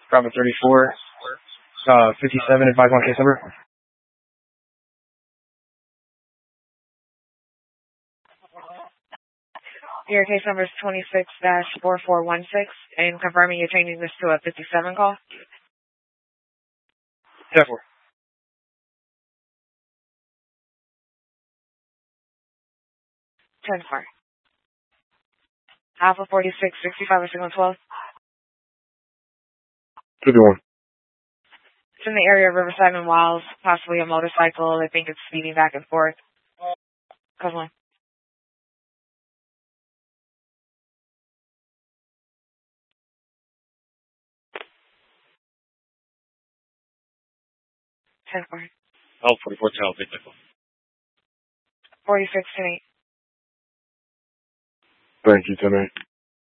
Bravo 34, 57, advise on case number. Your case number is 26-4416, and confirming you're changing this to a 57 call. 10-4. 10-4. Alpha 46, 65 or signal 12. 51. It's in the area of Riverside and Wiles, possibly a motorcycle. I think it's speeding back and forth. Code 1. 10-4. Oh, 44 child, 46-8. Thank you, 10-8.